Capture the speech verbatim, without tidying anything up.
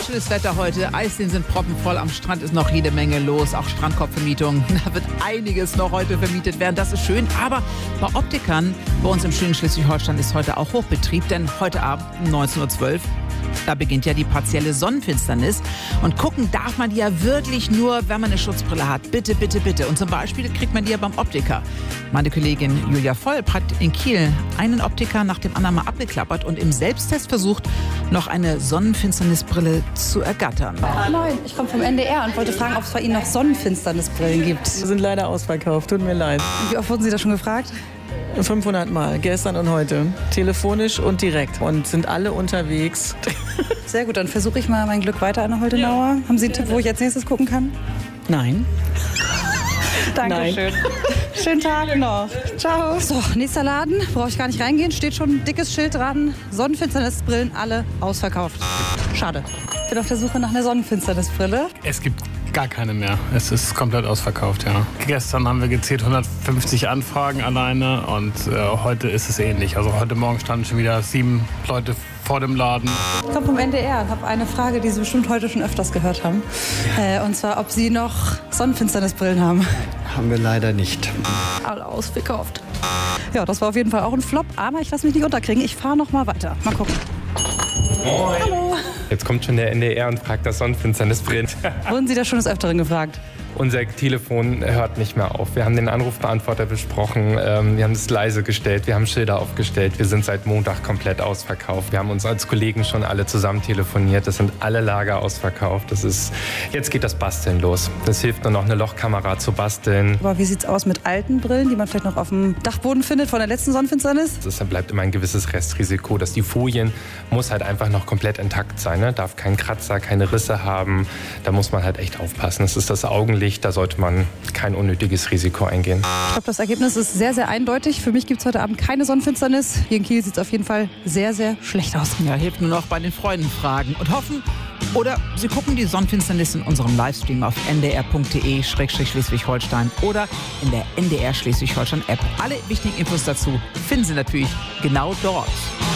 schönes Wetter heute. Eisseen sind proppenvoll. Am Strand ist noch jede Menge los. Auch Strandkorbvermietung. Da wird einiges noch heute vermietet werden. Das ist schön. Aber bei Optikern bei uns im schönen Schleswig-Holstein ist heute auch Hochbetrieb. Denn heute Abend um neunzehn Uhr zwölf da beginnt ja die partielle Sonnenfinsternis. Und gucken darf man die ja wirklich nur, wenn man eine Schutzbrille hat. Bitte, bitte, bitte. Und zum Beispiel kriegt man die ja beim Optiker. Meine Kollegin Julia Volp hat in Kiel einen Optiker nach dem anderen mal abgeklappert und im Selbsttest versucht, noch eine Sonnenfinsternisbrille zu ergattern. Moin, ich komme vom N D R und wollte fragen, ob es bei Ihnen noch Sonnenfinsternisbrillen gibt. Wir sind leider ausverkauft, tut mir leid. Wie oft wurden Sie da schon gefragt? fünfhundert Mal, gestern und heute. Telefonisch und direkt. Und sind alle unterwegs. Sehr gut, dann versuche ich mal mein Glück weiter an der Holtenauer. Ja. Haben Sie einen Tipp, wo ich als nächstes gucken kann? Nein. Dankeschön. Schönen Tag noch. Ciao. So, nächster Laden. Brauche ich gar nicht reingehen. Steht schon ein dickes Schild dran. Sonnenfinsternisbrillen alle ausverkauft. Schade. Ich bin auf der Suche nach einer Sonnenfinsternisbrille. Es gibt gar keine mehr. Es ist komplett ausverkauft, ja. Gestern haben wir gezählt hundertfünfzig Anfragen alleine und äh, heute ist es ähnlich. Also heute Morgen standen schon wieder sieben Leute vor dem Laden. Ich komme vom N D R und habe eine Frage, die Sie bestimmt heute schon öfters gehört haben. Äh, und zwar, ob Sie noch Sonnenfinsternisbrillen haben. Haben wir leider nicht. Alle ausverkauft. Ja, das war auf jeden Fall auch ein Flop, aber ich lasse mich nicht unterkriegen. Ich fahre noch mal weiter. Mal gucken. Moin. Hallo. Jetzt kommt schon der N D R und fragt das Sonnenfinsternisbrillen. Wurden Sie da schon des Öfteren gefragt? Unser Telefon hört nicht mehr auf. Wir haben den Anrufbeantworter besprochen, ähm, wir haben es leise gestellt, wir haben Schilder aufgestellt. Wir sind seit Montag komplett ausverkauft. Wir haben uns als Kollegen schon alle zusammen telefoniert. Das sind alle Lager ausverkauft. Das ist, jetzt geht das Basteln los. Es hilft nur noch, eine Lochkamera zu basteln. Aber wie sieht's aus mit alten Brillen, die man vielleicht noch auf dem Dachboden findet von der letzten Sonnenfinsternis? Es bleibt immer ein gewisses Restrisiko, dass die Folien muss halt einfach noch komplett intakt sein. Ne? Darf keinen Kratzer, keine Risse haben. Da muss man halt echt aufpassen. Das ist das Augenlicht. Da sollte man kein unnötiges Risiko eingehen. Ich glaube, das Ergebnis ist sehr, sehr eindeutig. Für mich gibt es heute Abend keine Sonnenfinsternis. Hier in Kiel sieht es auf jeden Fall sehr, sehr schlecht aus. Ja, hilft nur noch bei den Freunden fragen und hoffen. Oder Sie gucken die Sonnenfinsternis in unserem Livestream auf n d r punkt d e slash Schleswig-Holstein oder in der N D R Schleswig-Holstein App. Alle wichtigen Infos dazu finden Sie natürlich genau dort.